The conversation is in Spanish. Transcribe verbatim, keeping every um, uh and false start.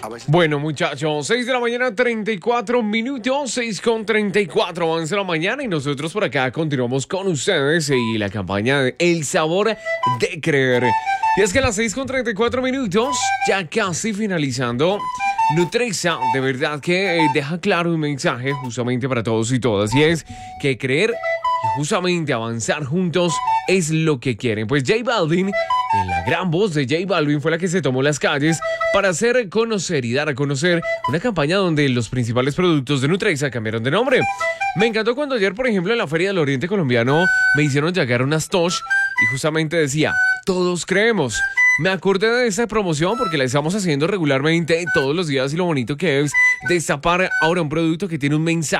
Bueno, muchachos, seis de la mañana, treinta y cuatro minutos, seis con treinta y cuatro, once de la mañana, y nosotros por acá continuamos con ustedes y la campaña de El Sabor de Creer. Y es que a las seis con treinta y cuatro minutos, ya casi finalizando, Nutresa de verdad que eh, deja claro un mensaje justamente para todos y todas, y es que creer y justamente avanzar juntos es lo que quieren. Pues J Balvin, la gran voz de J Balvin, fue la que se tomó las calles para hacer conocer y dar a conocer una campaña donde los principales productos de Nutresa cambiaron de nombre. Me encantó cuando ayer, por ejemplo, en la Feria del Oriente Colombiano me hicieron llegar unas Tosh y justamente decía, todos creemos. Me acordé de esa promoción porque la estamos haciendo regularmente todos los días, y lo bonito que es destapar ahora un producto que tiene un mensaje